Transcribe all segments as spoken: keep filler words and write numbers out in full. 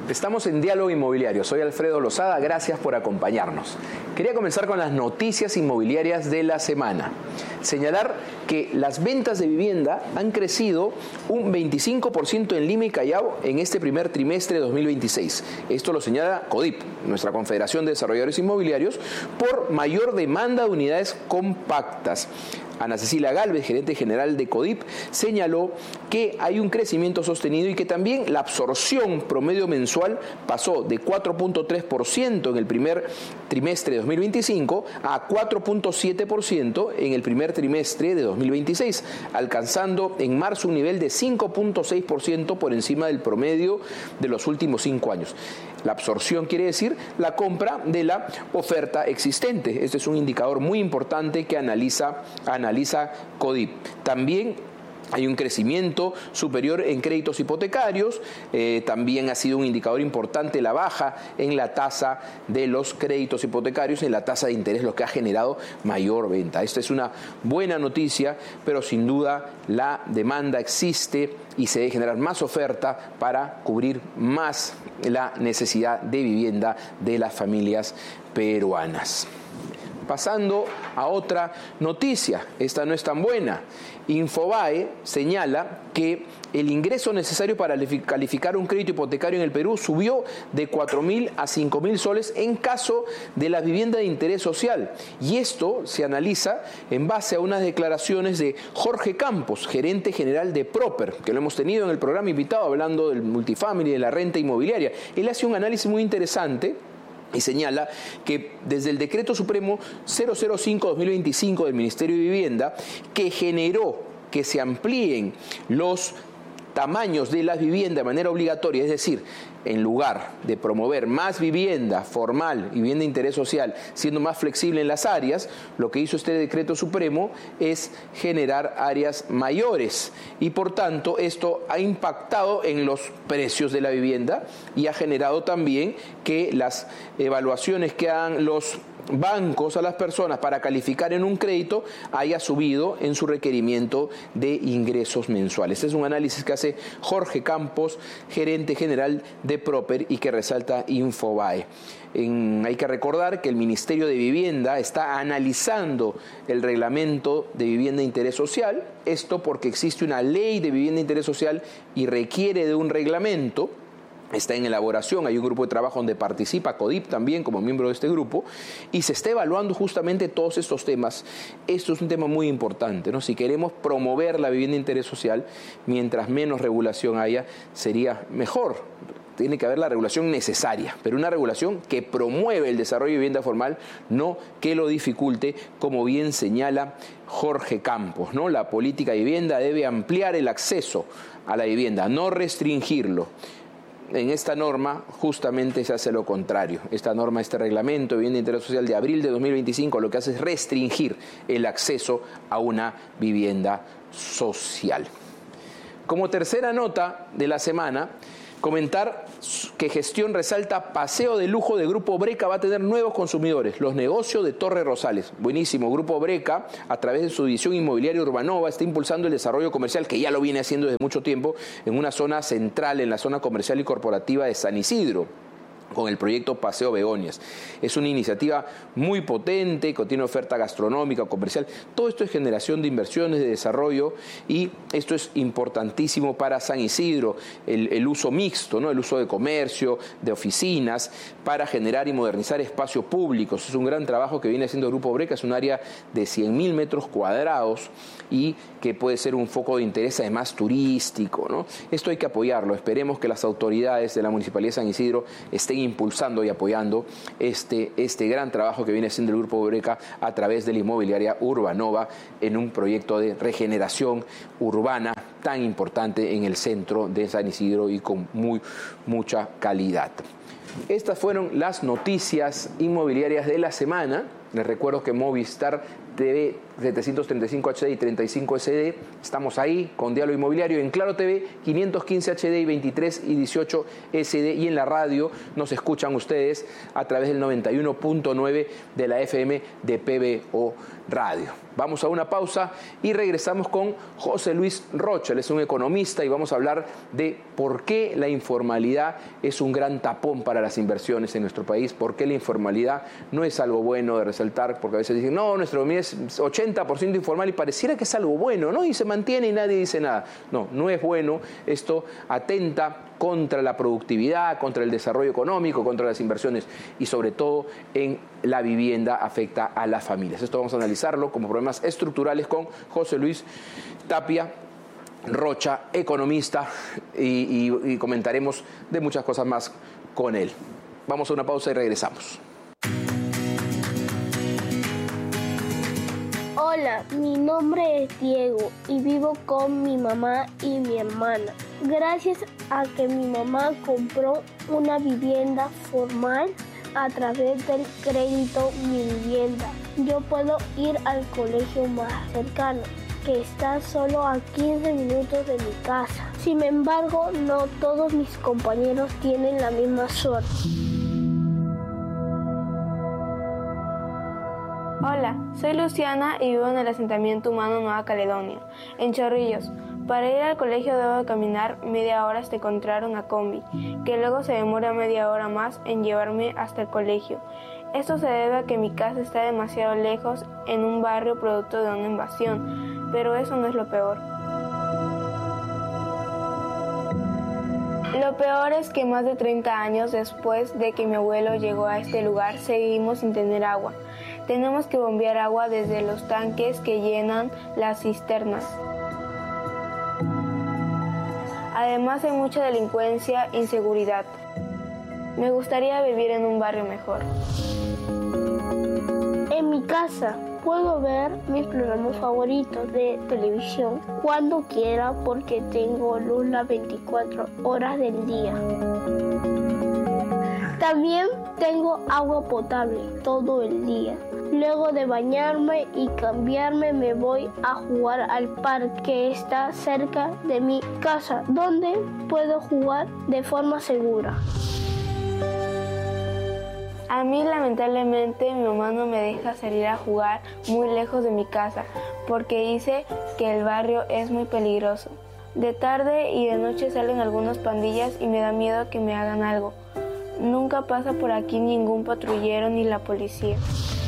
Estamos en Diálogo Inmobiliario. Soy Alfredo Lozada, gracias por acompañarnos. Quería comenzar con las noticias inmobiliarias de la semana. Señalar que las ventas de vivienda han crecido un veinticinco por ciento en Lima y Callao en este primer trimestre de dos mil veintiséis. Esto lo señala CODIP, nuestra Confederación de Desarrolladores Inmobiliarios, por mayor demanda de unidades compactas. Ana Cecilia Gálvez, gerente general de CODIP, señaló que hay un crecimiento sostenido y que también la absorción promedio mensual pasó de cuatro punto tres por ciento en el primer trimestre de dos mil veinticinco a cuatro punto siete por ciento en el primer trimestre de dos mil veintiséis, alcanzando en marzo un nivel de cinco punto seis por ciento por encima del promedio de los últimos cinco años. La absorción quiere decir la compra de la oferta existente. Este es un indicador muy importante que analiza, analiza CODIP. También hay un crecimiento superior en créditos hipotecarios, eh, también ha sido un indicador importante la baja en la tasa de los créditos hipotecarios, en la tasa de interés, lo que ha generado mayor venta. Esta es una buena noticia, pero sin duda la demanda existe y se debe generar más oferta para cubrir más la necesidad de vivienda de las familias peruanas. Pasando a otra noticia, esta no es tan buena. Infobae señala que el ingreso necesario para calificar un crédito hipotecario en el Perú subió de cuatro mil a cinco mil soles en caso de la vivienda de interés social. Y esto se analiza en base a unas declaraciones de Jorge Campos, gerente general de Proper, que lo hemos tenido en el programa invitado hablando del multifamily, de la renta inmobiliaria. Él hace un análisis muy interesante y señala que desde el Decreto Supremo cero cero cinco guión dos mil veinticinco del Ministerio de Vivienda, que generó que se amplíen los tamaños de las viviendas de manera obligatoria, es decir, en lugar de promover más vivienda formal y vivienda de interés social, siendo más flexible en las áreas, lo que hizo este decreto supremo es generar áreas mayores y por tanto esto ha impactado en los precios de la vivienda y ha generado también que las evaluaciones que hagan los bancos a las personas para calificar en un crédito haya subido en su requerimiento de ingresos mensuales. Este es un análisis que hace Jorge Campos, gerente general de Proper y que resalta Infobae. En, hay que recordar que el Ministerio de Vivienda está analizando el reglamento de vivienda de interés social, esto porque existe una ley de vivienda de interés social y requiere de un reglamento. Está en elaboración, hay un grupo de trabajo donde participa CODIP también como miembro de este grupo y se está evaluando justamente todos estos temas. Esto es un tema muy importante, ¿no? Si queremos promover la vivienda de interés social, mientras menos regulación haya, sería mejor. Tiene que haber la regulación necesaria, pero una regulación que promueve el desarrollo de vivienda formal, no que lo dificulte, como bien señala Jorge Campos, ¿no? La política de vivienda debe ampliar el acceso a la vivienda, no restringirlo. En esta norma justamente se hace lo contrario. Esta norma, este reglamento de vivienda de interés social de abril de dos mil veinticinco, lo que hace es restringir el acceso a una vivienda social. Como tercera nota de la semana, comentar que Gestión resalta paseo de lujo de Grupo Breca va a tener nuevos consumidores, los negocios de Torre Rosales. Buenísimo, Grupo Breca, a través de su división inmobiliaria Urbanova, está impulsando el desarrollo comercial, que ya lo viene haciendo desde mucho tiempo, en una zona central, en la zona comercial y corporativa de San Isidro, con el proyecto Paseo Begonias. Es una iniciativa muy potente, que tiene oferta gastronómica, comercial. Todo esto es generación de inversiones, de desarrollo, y esto es importantísimo para San Isidro, el, el uso mixto, ¿no? El uso de comercio, de oficinas, para generar y modernizar espacios públicos. Es un gran trabajo que viene haciendo el Grupo Breca, es un área de cien mil metros cuadrados y que puede ser un foco de interés además turístico, ¿no? Esto hay que apoyarlo. Esperemos que las autoridades de la Municipalidad de San Isidro estén impulsando y apoyando este, este gran trabajo que viene haciendo el Grupo Breca a través de la inmobiliaria Urbanova en un proyecto de regeneración urbana tan importante en el centro de San Isidro y con muy mucha calidad. Estas fueron las noticias inmobiliarias de la semana. Les recuerdo que Movistar T V setecientos treinta y cinco H D y treinta y cinco S D. Estamos ahí con Diálogo Inmobiliario. En Claro T V quinientos quince H D y veintitrés y dieciocho S D. Y en la radio nos escuchan ustedes a través del noventa y uno punto nueve de la F M de P B O Radio. Vamos a una pausa y regresamos con José Luis Rocha. Él es un economista y vamos a hablar de por qué la informalidad es un gran tapón para las inversiones en nuestro país, por qué la informalidad no es algo bueno de resaltar, porque a veces dicen, no, nuestra economía es ochenta por ciento informal y pareciera que es algo bueno, ¿no? Y se mantiene y nadie dice nada. No, no es bueno. Esto atenta contra la productividad, contra el desarrollo económico, contra las inversiones y sobre todo en la vivienda afecta a las familias. Esto vamos a analizarlo como problemas estructurales con José Luis Tapia Rocha, economista, y, y, y comentaremos de muchas cosas más con él. Vamos a una pausa y regresamos. Hola, mi nombre es Diego y vivo con mi mamá y mi hermana. Gracias a que mi mamá compró una vivienda formal a través del crédito Mi Vivienda, yo puedo ir al colegio más cercano, que está solo a quince minutos de mi casa. Sin embargo, no todos mis compañeros tienen la misma suerte. Hola, soy Luciana y vivo en el asentamiento humano Nueva Caledonia, en Chorrillos. Para ir al colegio debo caminar media hora hasta encontrar una combi, que luego se demora media hora más en llevarme hasta el colegio. Esto se debe a que mi casa está demasiado lejos en un barrio producto de una invasión, pero eso no es lo peor. Lo peor es que más de treinta años después de que mi abuelo llegó a este lugar, seguimos sin tener agua. Tenemos que bombear agua desde los tanques que llenan las cisternas. Además hay mucha delincuencia e inseguridad. Me gustaría vivir en un barrio mejor. En mi casa puedo ver mis programas favoritos de televisión cuando quiera porque tengo luz las veinticuatro horas del día. También tengo agua potable todo el día. Luego de bañarme y cambiarme me voy a jugar al parque que está cerca de mi casa, donde puedo jugar de forma segura. A mí lamentablemente mi mamá no me deja salir a jugar muy lejos de mi casa porque dice que el barrio es muy peligroso. De tarde y de noche salen algunas pandillas y me da miedo que me hagan algo. Nunca pasa por aquí ningún patrullero ni la policía.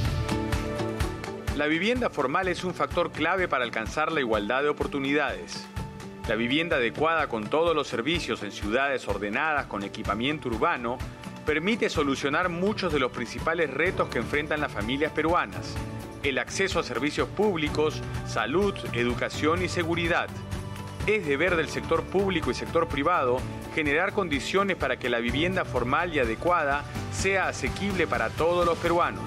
La vivienda formal es un factor clave para alcanzar la igualdad de oportunidades. La vivienda adecuada con todos los servicios en ciudades ordenadas con equipamiento urbano permite solucionar muchos de los principales retos que enfrentan las familias peruanas: el acceso a servicios públicos, salud, educación y seguridad. Es deber del sector público y sector privado generar condiciones para que la vivienda formal y adecuada sea asequible para todos los peruanos.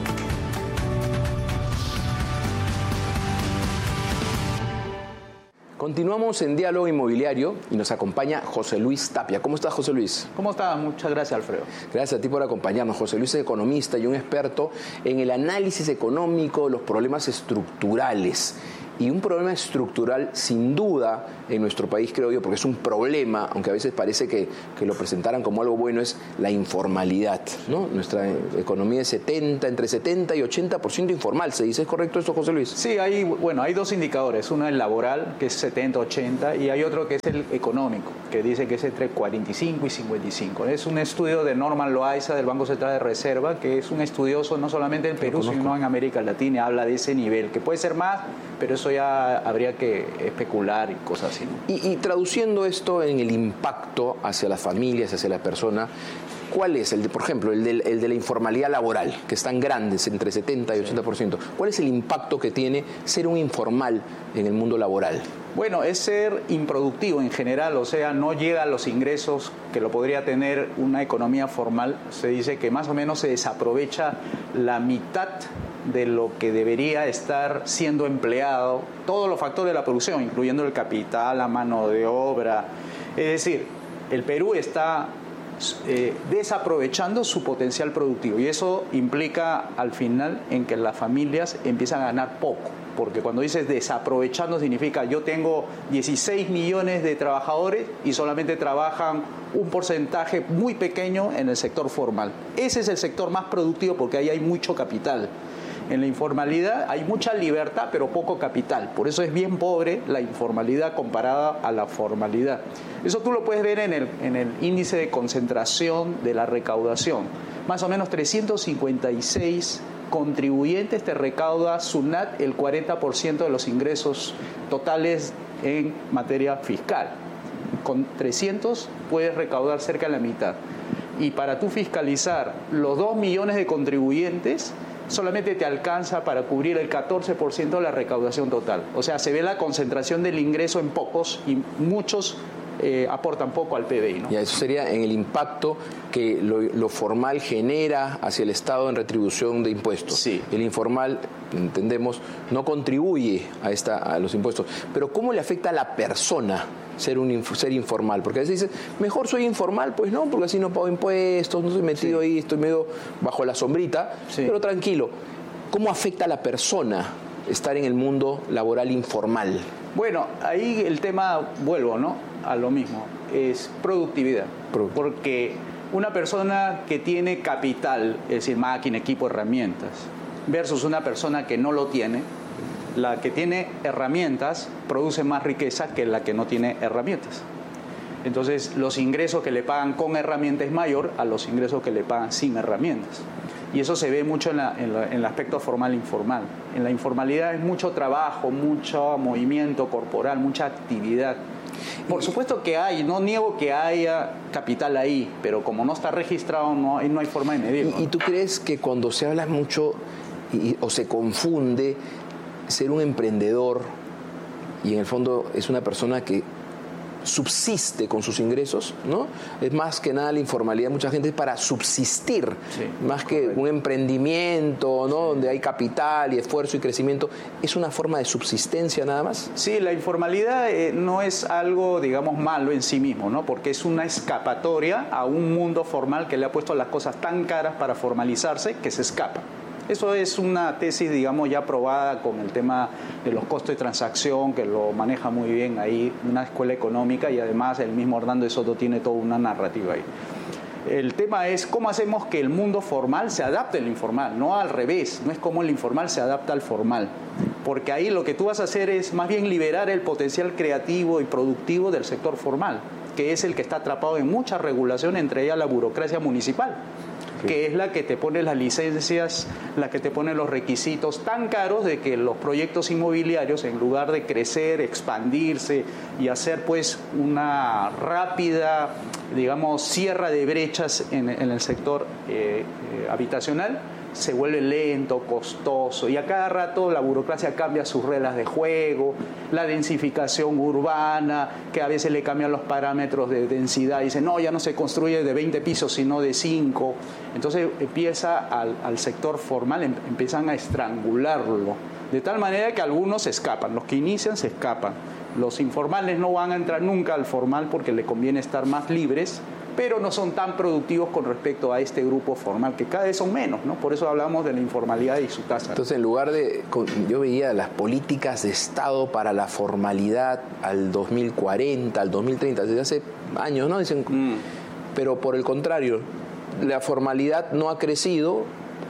Continuamos en Diálogo Inmobiliario y nos acompaña José Luis Tapia. ¿Cómo estás, José Luis? ¿Cómo estás? Muchas gracias, Alfredo. Gracias a ti por acompañarnos. José Luis es economista y un experto en el análisis económico de los problemas estructurales. Y un problema estructural, sin duda, en nuestro país, creo yo, porque es un problema, aunque a veces parece que, que lo presentaran como algo bueno, es la informalidad, ¿no? Nuestra economía es setenta, entre setenta y ochenta por ciento informal. ¿Se dice? ¿Es correcto esto, José Luis? Sí, hay, bueno, hay dos indicadores. Uno es el laboral, que es setenta, ochenta, y hay otro que es el económico, que dice que es entre cuarenta y cinco y cincuenta y cinco. Es un estudio de Norman Loaiza del Banco Central de Reserva, que es un estudioso no solamente en Perú, sino en América Latina. Habla de ese nivel, que puede ser más, pero eso ya habría que especular y cosas así, ¿no? Y, y traduciendo esto en el impacto hacia las familias, hacia la persona, ¿cuál es, el de, por ejemplo, el de, el de la informalidad laboral, que es tan grande, entre setenta y ochenta por ciento? ¿Cuál es el impacto que tiene ser un informal en el mundo laboral? Bueno, es ser improductivo en general, o sea, no llega a los ingresos que lo podría tener una economía formal. Se dice que más o menos se desaprovecha la mitad de lo que debería estar siendo empleado, todos los factores de la producción, incluyendo el capital, la mano de obra. Es decir, el Perú está eh, desaprovechando su potencial productivo. Y eso implica al final en que las familias empiezan a ganar poco. Porque cuando dices desaprovechando significa yo tengo dieciséis millones de trabajadores y solamente trabajan un porcentaje muy pequeño en el sector formal. Ese es el sector más productivo porque ahí hay mucho capital. En la informalidad hay mucha libertad pero poco capital. Por eso es bien pobre la informalidad comparada a la formalidad. Eso tú lo puedes ver en el, en el índice de concentración de la recaudación. Más o menos trescientos cincuenta y seis contribuyentes te recauda SUNAT el cuarenta por ciento de los ingresos totales en materia fiscal. Con trescientos puedes recaudar cerca de la mitad. Y para tú fiscalizar los dos millones de contribuyentes, solamente te alcanza para cubrir el catorce por ciento de la recaudación total. O sea, se ve la concentración del ingreso en pocos y muchos eh, aportan poco al P B I, ¿no? Ya, eso sería en el impacto que lo, lo formal genera hacia el Estado en retribución de impuestos. Sí. El informal, entendemos, no contribuye a, esta, a los impuestos. Pero ¿cómo le afecta a la persona ser, un, ser informal? Porque a veces dices, mejor soy informal, pues no, porque así no pago impuestos, no estoy metido sí. ahí, estoy medio bajo la sombrita, sí. pero tranquilo. ¿Cómo afecta a la persona estar en el mundo laboral informal? Bueno, ahí el tema, vuelvo, ¿no?, a lo mismo, es productividad. Productividad. Porque una persona que tiene capital, es decir, máquina, equipo, herramientas, versus una persona que no lo tiene, la que tiene herramientas produce más riqueza que la que no tiene herramientas. Entonces, los ingresos que le pagan con herramientas es mayor a los ingresos que le pagan sin herramientas. Y eso se ve mucho en, la, en, la, en el aspecto formal e informal. En la informalidad es mucho trabajo, mucho movimiento corporal, mucha actividad. Por supuesto que hay, no niego que haya capital ahí, pero como no está registrado, no hay, no hay forma de medirlo. ¿Y, y tú crees que cuando se habla mucho y, o se confunde ser un emprendedor y en el fondo es una persona que subsiste con sus ingresos, ¿no? Es más que nada la informalidad, mucha gente es para subsistir, sí, más que correcto. Un emprendimiento, ¿no? Sí. Donde hay capital y esfuerzo y crecimiento, ¿es una forma de subsistencia nada más? Sí, la informalidad eh, no es algo, digamos, malo en sí mismo, ¿no? Porque es una escapatoria a un mundo formal que le ha puesto las cosas tan caras para formalizarse que se escapa. Eso es una tesis, digamos, ya probada con el tema de los costos de transacción, que lo maneja muy bien ahí una escuela económica y además el mismo Hernando de Soto tiene toda una narrativa ahí. El tema es cómo hacemos que el mundo formal se adapte al informal, no al revés, no es cómo el informal se adapta al formal. Porque ahí lo que tú vas a hacer es más bien liberar el potencial creativo y productivo del sector formal, que es el que está atrapado en mucha regulación, entre ellas la burocracia municipal, que es la que te pone las licencias, la que te pone los requisitos tan caros de que los proyectos inmobiliarios, en lugar de crecer, expandirse y hacer pues una rápida, digamos, cierre de brechas en, en el sector eh, eh, habitacional, se vuelve lento, costoso, y a cada rato la burocracia cambia sus reglas de juego, la densificación urbana, que a veces le cambian los parámetros de densidad, y dicen, no, ya no se construye de veinte pisos, sino de cinco. Entonces empieza al, al sector formal, em, empiezan a estrangularlo, de tal manera que algunos se escapan, los que inician se escapan. Los informales no van a entrar nunca al formal porque le conviene estar más libres, pero no son tan productivos con respecto a este grupo formal, que cada vez son menos, ¿no? Por eso hablamos de la informalidad y su tasa. Entonces, en lugar de... Yo veía las políticas de Estado para la formalidad al dos mil cuarenta, al dos mil treinta, desde hace años, ¿no? Dicen, mm. Pero por el contrario, la formalidad no ha crecido.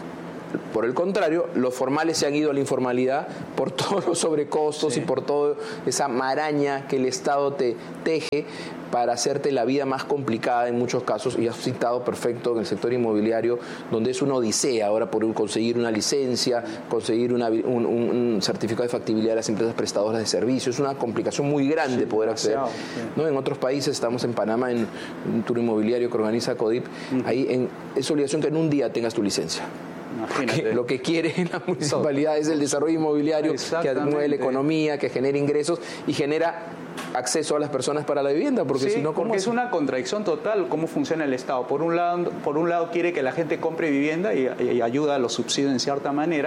Por el contrario, los formales se han ido a la informalidad por todos los sobrecostos, sí, y por toda esa maraña que el Estado te teje para hacerte la vida más complicada en muchos casos, y has citado perfecto en el sector inmobiliario, donde es una odisea ahora por conseguir una licencia, conseguir una, un, un certificado de factibilidad de las empresas prestadoras de servicios. Es una complicación muy grande, sí, poder acceder. Sí. ¿No? En otros países, estamos en Panamá en un tour inmobiliario que organiza CODIP, uh-huh. ahí en, es obligación que en un día tengas tu licencia. Porque lo que quiere la municipalidad es el desarrollo inmobiliario que mueve la economía, que genera ingresos y genera acceso a las personas para la vivienda, porque sí, si no, ¿cómo porque es? Es una contradicción total cómo funciona el Estado. Por un lado, por un lado quiere que la gente compre vivienda y, y ayuda a los subsidios en cierta manera,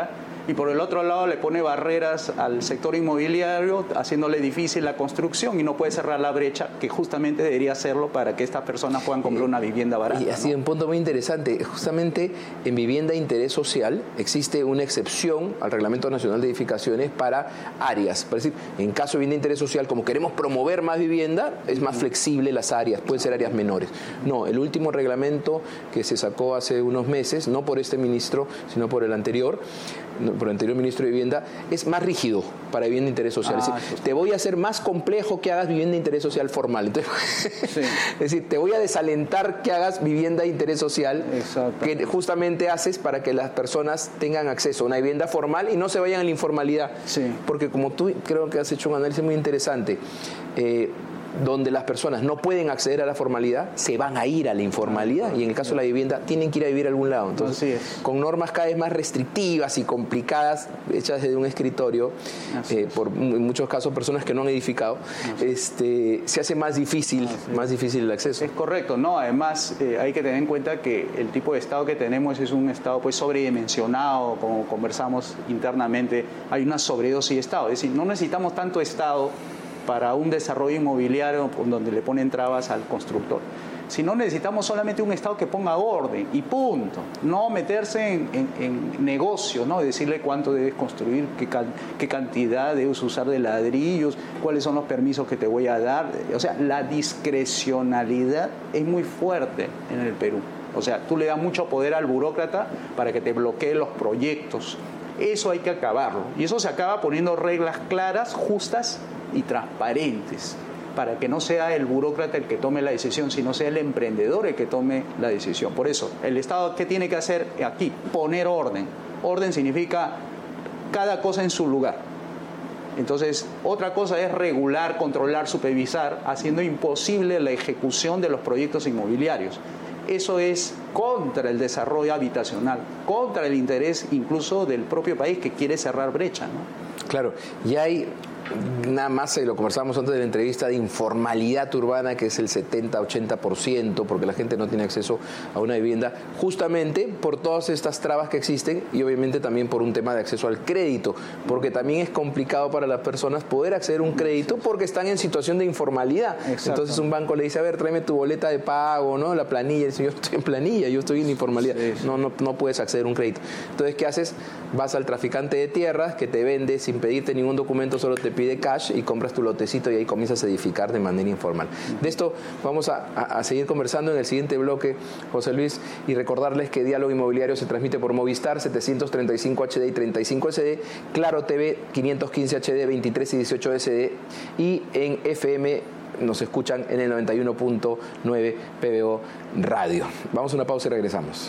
y por el otro lado le pone barreras al sector inmobiliario, haciéndole difícil la construcción y no puede cerrar la brecha que justamente debería hacerlo para que estas personas puedan comprar una vivienda barata. Y ha sido, ¿no?, un punto muy interesante. Justamente en vivienda de interés social existe una excepción al Reglamento Nacional de Edificaciones para áreas. Es decir, en caso de vivienda de interés social, como queremos promover más vivienda, es más flexible las áreas, pueden ser áreas menores. No, el último reglamento que se sacó hace unos meses, no por este ministro, sino por el anterior, por el anterior ministro de Vivienda, es más rígido para vivienda de interés social. Ah, es decir, te voy a hacer más complejo que hagas vivienda de interés social formal. Entonces, sí. Es decir, te voy a desalentar que hagas vivienda de interés social. Exacto. Que justamente haces para que las personas tengan acceso a una vivienda formal y no se vayan a la informalidad. Sí. Porque como tú creo que has hecho un análisis muy interesante, eh, donde las personas no pueden acceder a la formalidad, se van a ir a la informalidad, y en el caso de la vivienda tienen que ir a vivir a algún lado. Entonces, con normas cada vez más restrictivas y complicadas, hechas desde un escritorio, eh, por en muchos casos personas que no han edificado, este, se hace más difícil, más difícil el acceso. Es correcto, no, además eh, hay que tener en cuenta que el tipo de Estado que tenemos es un Estado pues sobredimensionado, como conversamos internamente, hay una sobredosis de Estado, es decir, no necesitamos tanto Estado para un desarrollo inmobiliario donde le ponen trabas al constructor. Si no, necesitamos solamente un Estado que ponga orden y punto. No meterse en, en, en negocio, ¿no? Decirle cuánto debes construir, qué, qué cantidad debes usar de ladrillos, cuáles son los permisos que te voy a dar. O sea, la discrecionalidad es muy fuerte en el Perú. O sea, tú le das mucho poder al burócrata para que te bloquee los proyectos. Eso hay que acabarlo. Y eso se acaba poniendo reglas claras, justas y transparentes, para que no sea el burócrata el que tome la decisión, sino sea el emprendedor el que tome la decisión. Por eso, el Estado, ¿qué tiene que hacer aquí? Poner orden. Orden significa cada cosa en su lugar. Entonces, otra cosa es regular, controlar, supervisar, haciendo imposible la ejecución de los proyectos inmobiliarios. Eso es contra el desarrollo habitacional, contra el interés incluso del propio país que quiere cerrar brecha, ¿no? Claro, y hay nada más, y lo conversábamos antes de la entrevista, de informalidad urbana, que es el setenta a ochenta por ciento, porque la gente no tiene acceso a una vivienda, justamente por todas estas trabas que existen y obviamente también por un tema de acceso al crédito, porque también es complicado para las personas poder acceder a un crédito porque están en situación de informalidad. Exacto. Entonces un banco le dice, a ver, tráeme tu boleta de pago, ¿no? La planilla, y dice, yo estoy en planilla, yo estoy en informalidad. Sí, sí. No, no, no puedes acceder a un crédito. Entonces, ¿qué haces? Vas al traficante de tierras que te vende sin pedirte ningún documento, solo te pide cash y compras tu lotecito y ahí comienzas a edificar de manera informal. De esto vamos a, a, a seguir conversando en el siguiente bloque, José Luis, y recordarles que Diálogo Inmobiliario se transmite por Movistar setecientos treinta y cinco H D y treinta y cinco S D, Claro T V quinientos quince H D, veintitrés y dieciocho S D, y en F M nos escuchan en el noventa y uno punto nueve P B O Radio. Vamos a una pausa y regresamos.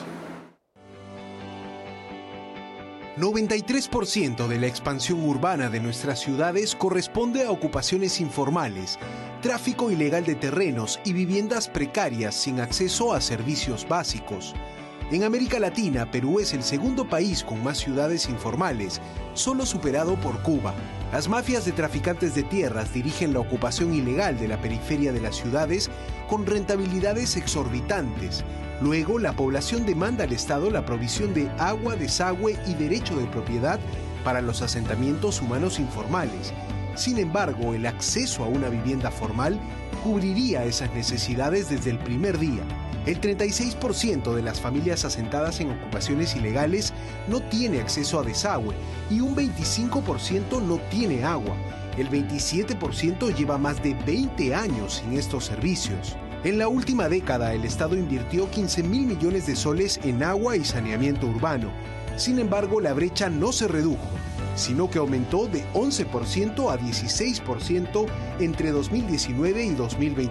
noventa y tres por ciento de la expansión urbana de nuestras ciudades corresponde a ocupaciones informales, tráfico ilegal de terrenos y viviendas precarias sin acceso a servicios básicos. En América Latina, Perú es el segundo país con más ciudades informales, solo superado por Cuba. Las mafias de traficantes de tierras dirigen la ocupación ilegal de la periferia de las ciudades con rentabilidades exorbitantes. Luego, la población demanda al Estado la provisión de agua, desagüe y derecho de propiedad para los asentamientos humanos informales. Sin embargo, el acceso a una vivienda formal cubriría esas necesidades desde el primer día. El treinta y seis por ciento de las familias asentadas en ocupaciones ilegales no tiene acceso a desagüe y un veinticinco por ciento no tiene agua. El veintisiete por ciento lleva más de veinte años sin estos servicios. En la última década, el Estado invirtió quince mil millones de soles en agua y saneamiento urbano. Sin embargo, la brecha no se redujo, sino que aumentó de once por ciento a dieciséis por ciento entre dos mil diecinueve y dos mil veinte.